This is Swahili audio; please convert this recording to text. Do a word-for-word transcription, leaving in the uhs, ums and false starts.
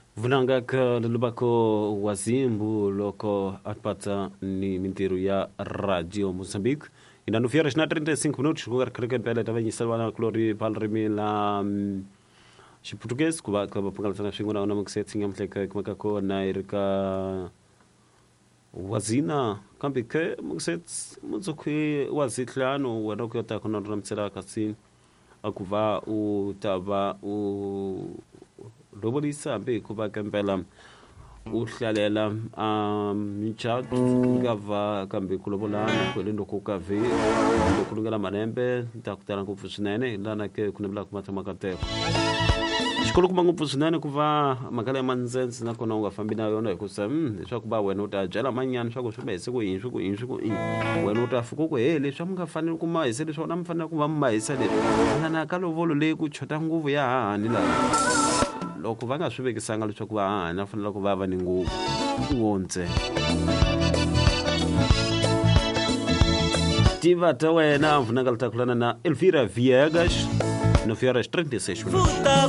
Vunanga ka lubako wazimbu loko atpata ni mintiru ya Radio Moçambique. Ainda no Fieras na trinta e cinco minutos, lugar que pele também em Salvana Clori Palrimi la shi português kuba kuba pangal sana shinguna ona mukset singam tleka kumakako na irka wazina kambi ke mukset muzokwi wazitlano wadoko yota kuna ramtsera kasi akuva u taba u Robolisa be kuba kempela uhlalela um chat ngava kambe kulobolana kwelendo kukavi kulungela manembe ntakutana kufusinene ndana ke kunebla kumata makate shikolo kuma ngufusinene kuva makale manzenzi nakona ungafambina yona kusa mm shakuba wena utajela manyana shakushube siku yinju ku yinju ku wena utafuko kwele shamungafanele kuma isele shona mfanele kuma mmayisele nana kalovolo le kuchota nguvu ya hani la loko va nga swi vekisanga leswaku va hanya fanele ku va va ni nguwonse tiva ta wena mfunaka litakulana na Elvira Viegas no Fieras trinta e seis minutos.